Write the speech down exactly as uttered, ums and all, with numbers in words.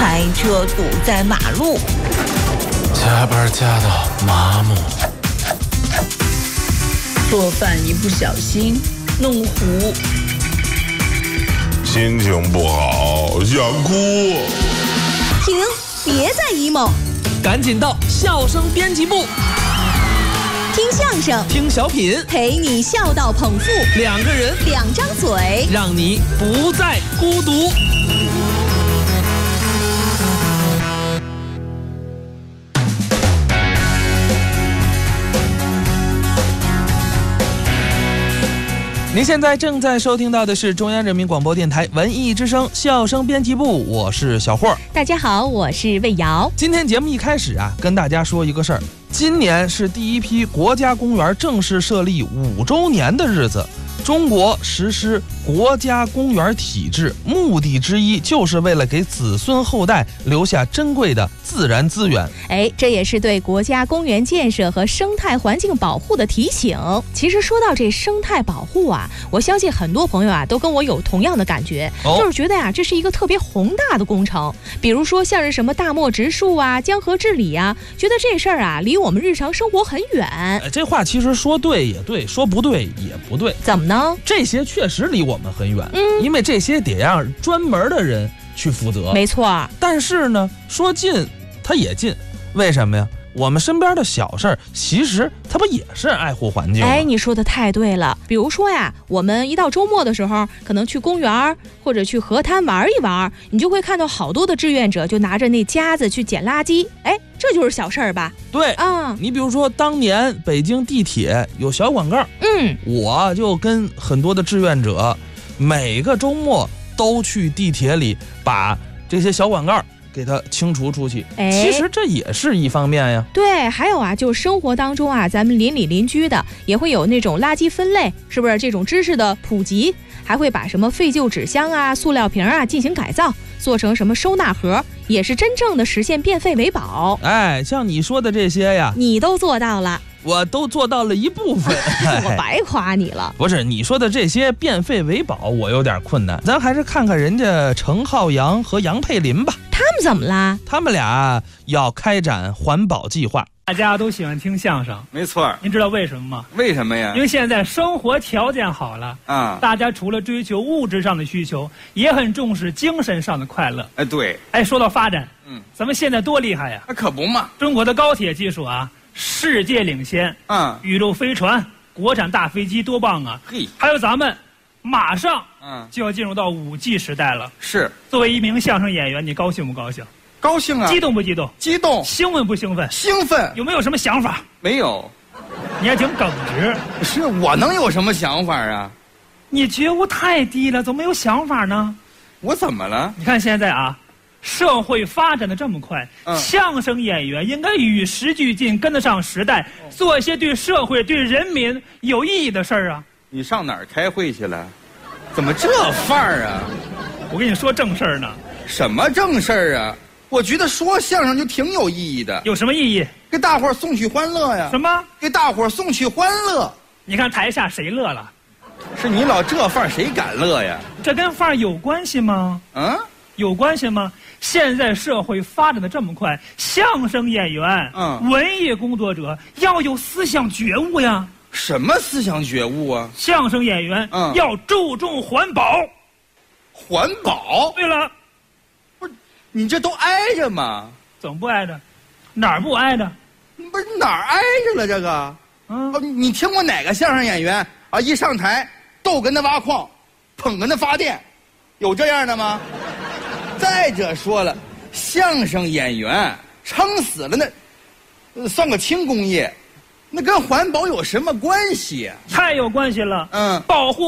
开车堵在马路， 加班加到麻木， 做饭一不小心弄糊， 心情不好想哭。 停，别再 emo， 赶紧到笑声编辑部， 听相声， 听小品， 陪你笑到捧腹， 两个人， 两张嘴， 让你不再孤独。您现在正在收听到的是中央人民广播电台文艺之声笑声编辑部，我是小霍。 大家好，我是魏瑶。 今天节目一开始啊，跟大家说一个事儿，今年是第一批国家公园正式设立五周年的日子。中国实施国家公园体制，目的之一就是为了给子孙后代留下珍贵的自然资源。 哎，这也是对国家公园建设和生态环境保护的提醒。其实说到这生态保护啊，我相信很多朋友啊都跟我有同样的感觉，哦、就是觉得呀、啊，这是一个特别宏大的工程。比如说像是什么大漠植树啊、江河治理啊，觉得这事儿啊离我们日常生活很远。 哎，这话其实说对也对，说不对也不对。 怎么呢？ 这些确实离我们很远，嗯，因为这些得让专门的人去负责。 没错。但是呢，说近它也近，为什么呀？我们身边的小事儿，其实它不也是爱护环境吗？ 哎，你说的太对了。比如说呀，我们一到周末的时候，可能去公园或者去河滩玩一玩，你就会看到好多的志愿者就拿着那夹子去捡垃圾。哎，这就是小事儿吧？ 对啊，你比如说当年北京地铁有小广告，嗯，我就跟很多的志愿者，每个周末都去地铁里把这些小广告给它清除出去。哎，其实这也是一方面呀。 对，还有啊，就是生活当中啊，咱们邻里邻居的也会有那种垃圾分类，是不是这种知识的普及？还会把什么废旧纸箱啊、塑料瓶啊进行改造，做成什么收纳盒，也是真正的实现变废为宝。 哎，像你说的这些呀， 你都做到了。 我都做到了一部分。 我白夸你了。 不是你说的这些变废为宝，我有点困难。咱还是看看人家程浩洋和杨佩林吧。 他们怎么啦？ 他们俩要开展环保计划。 大家都喜欢听相声， 没错。 您知道为什么吗？ 为什么呀？ 因为现在生活条件好了啊，大家除了追求物质上的需求，也很重视精神上的快乐。 哎，对。 哎，说到发展，嗯，咱们现在多厉害呀！ 那可不嘛， 中国的高铁技术啊，世界领先。嗯，宇宙飞船、国产大飞机多棒啊！嘿，还有咱们马上嗯就要进入到五 G 时代了。 是。 作为一名相声演员，你高兴不高兴？ 高兴啊！ 激动不激动？ 激动！ 兴奋不兴奋？ 兴奋！ 有没有什么想法？ 没有。 你还挺耿直。 是我能有什么想法啊？ 你觉悟太低了，怎么没有想法呢？ 我怎么了？ 你看现在啊，社会发展的这么快，嗯、相声演员应该与时俱进，跟得上时代，做一些对社会、对人民有意义的事儿啊。 你上哪儿开会去了？怎么这范儿啊？ 我跟你说正事儿呢。 什么正事儿啊？我觉得说相声就挺有意义的。 有什么意义？ 给大伙儿送去欢乐呀！ 什么？ 给大伙儿送去欢乐。 你看台下谁乐了？ 是你老这范儿，谁敢乐呀？ 这跟范儿有关系吗？嗯，有关系吗？现在社会发展的这么快，相声演员、嗯，文艺工作者要有思想觉悟呀。 什么思想觉悟啊？ 相声演员嗯要注重环保。 环保？ 对了。 你这都挨着吗？ 怎么不挨着？哪儿不挨着？ 不是哪儿挨着了？这个，嗯、哦，你听过哪个相声演员啊？一上台，逗哏的挖矿，捧哏的发电，有这样的吗？再者说了，相声演员撑死了那，呃、算个轻工业，那跟环保有什么关系啊？ 太有关系了。嗯，保护。